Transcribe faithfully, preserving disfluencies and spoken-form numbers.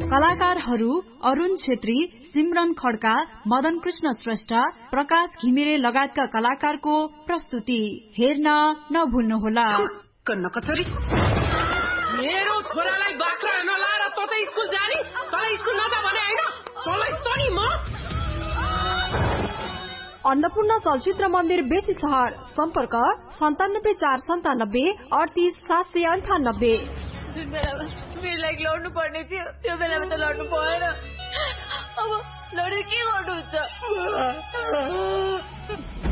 कलाकारहरू अरुण छेत्री, सिमरन खड्का, मदन कृष्ण श्रेष्ठ, प्रकाश घिमिरे लगायतका कलाकारको प्रस्तुति हेर्न नभुल्नुहोला। मेरो छोरालाई बाख्रा नलाएर त त स्कुल जाने, तँलाई स्कुल नजा भने हैन, तँलाई तनी म। अन्नपूर्ण चलचित्र मन्दिर बेसी सहर, सम्पर्क सन्तानब्बे चार सन्तानब्बे अडतिस सात सय अन्ठानब्बे। जुन बेलामा मेरो लागि लड्नु पर्ने थियो त्यो बेलामा त लड्नु भएन, अब लडेर के गर्नुहुन्छ?